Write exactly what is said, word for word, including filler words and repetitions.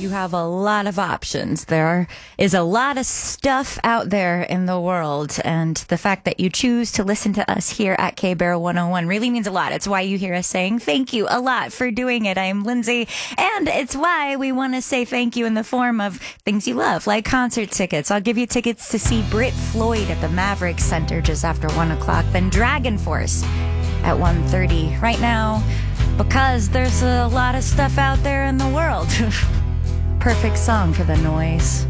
you have a lot of options. There is a lot of stuff out there in the world, and the fact that you choose to listen to us here at K-Bear one oh one really means a lot. It's why you hear us saying thank you a lot for doing it. I'm Lindsay, and it's why we want to say thank you in the form of things you love, like concert tickets. I'll give you tickets to see Brit Floyd at the Maverick Center just after one o'clock, then Dragon Force at one thirty. Right now, because there's a lot of stuff out there in the world. Perfect song for the noise.